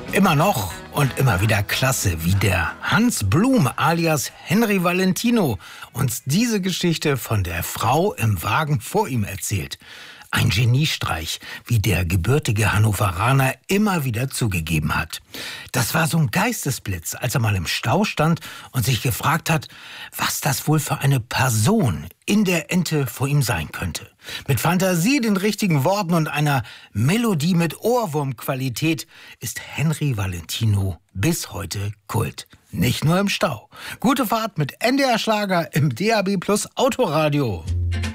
Immer noch und immer wieder klasse, wie der Hans Blum alias Henry Valentino uns diese Geschichte von der Frau im Wagen vor ihm erzählt. Ein Geniestreich, wie der gebürtige Hannoveraner immer wieder zugegeben hat. Das war so ein Geistesblitz, als er mal im Stau stand und sich gefragt hat, was das wohl für eine Person in der Ente vor ihm sein könnte. Mit Fantasie, den richtigen Worten und einer Melodie mit Ohrwurmqualität ist Henry Valentino bis heute Kult. Nicht nur im Stau. Gute Fahrt mit NDR Schlager im DAB+ Autoradio.